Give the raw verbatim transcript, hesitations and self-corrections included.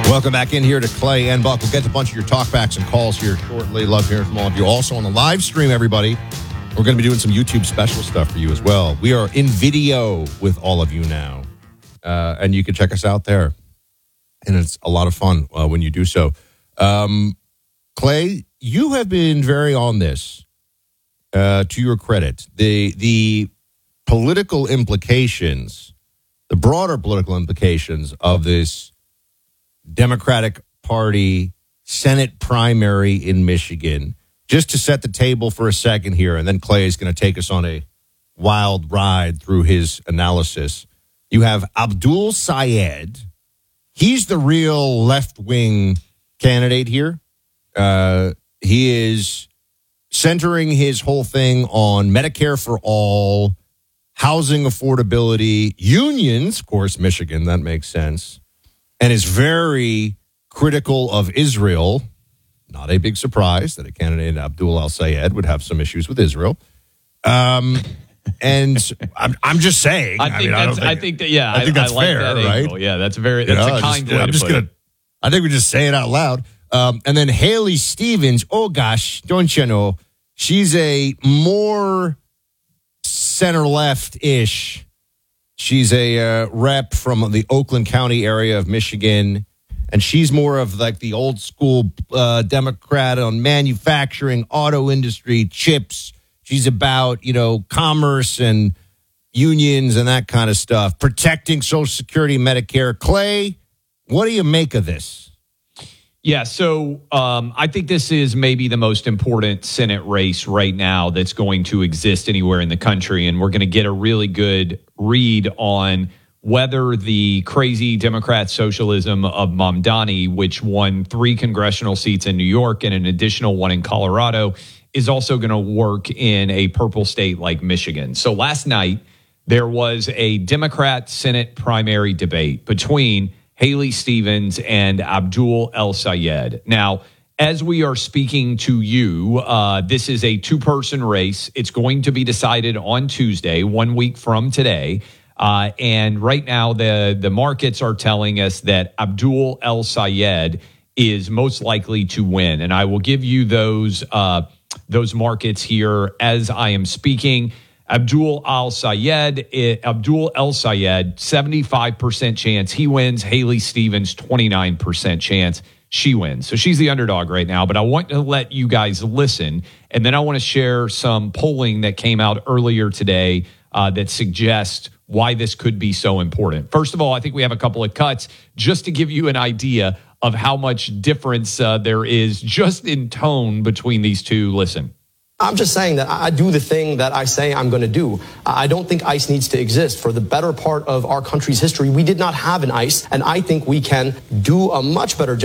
Welcome back in here to Clay and Buck. We'll get to a bunch of your talkbacks and calls here shortly. Love hearing from all of you. Also on the live stream, everybody, we're going to be doing some YouTube special stuff for you as well. We are in video with all of you now, uh, and you can check us out there. And it's a lot of fun uh, when you do so. Um, Clay, you have been very on this, uh, to your credit. The the political implications, the broader political implications of this Democratic Party Senate primary in Michigan. Just to set the table for a second here, and then Clay is going to take us on a wild ride through his analysis. You have Abdul Sayed. He's the real left-wing candidate here. Uh, he is centering his whole thing on Medicare for all, housing affordability, unions, of course, Michigan, that makes sense, and is very critical of Israel. Not a big surprise that a candidate, Abdul al-Sayed, would have some issues with Israel. Um, and I'm, I'm just saying. I think I mean, that's. I, think, I think that. Yeah, I think that's I like fair, that right? angle. Yeah, that's very. That's you know, a kind just, way I'm to just put gonna. it. I think we just say it out loud. Um, and then Haley Stevens. Oh gosh, don't you know? She's a more center left ish. She's a uh, rep from the Oakland County area of Michigan. And she's more of like the old school uh, Democrat on manufacturing, auto industry, chips. She's about, you know, commerce and unions and that kind of stuff, protecting Social Security, Medicare. Clay, what do you make of this? Yeah, so um, I think this is maybe the most important Senate race right now that's going to exist anywhere in the country. And we're going to get a really good read on whether the crazy Democrat socialism of Mamdani, which won three congressional seats in New York and an additional one in Colorado, is also going to work in a purple state like Michigan. So last night, there was a Democrat Senate primary debate between Haley Stevens and Abdul el-Sayed. Now, as we are speaking to you, uh, this is a two-person race. It's going to be decided on Tuesday, one week from today. Uh, and right now, the, the markets are telling us that Abdul el-Sayed is most likely to win. And I will give you those uh, those markets here as I am speaking. Abdul al-Sayed, Abdul el-Sayed, seventy-five percent chance he wins. Haley Stevens, twenty-nine percent chance she wins. So she's the underdog right now. But I want to let you guys listen. And then I want to share some polling that came out earlier today uh, that suggests why this could be so important. First of all, I think we have a couple of cuts just to give you an idea of how much difference uh, there is just in tone between these two. Listen. I'm just saying that I do the thing that I say I'm going to do. I don't think ICE needs to exist. For the better part of our country's history, we did not have an ICE, and I think we can do a much better job